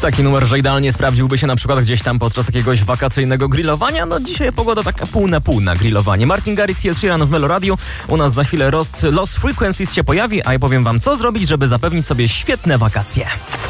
Taki numer, że idealnie sprawdziłby się na przykład gdzieś tam podczas jakiegoś wakacyjnego grillowania. No dzisiaj pogoda taka pół na grillowanie. Martin Garrix jest Sheeran w Meloradiu. U nas za chwilę Lost Frequencies się pojawi, a ja powiem wam, co zrobić, żeby zapewnić sobie świetne wakacje.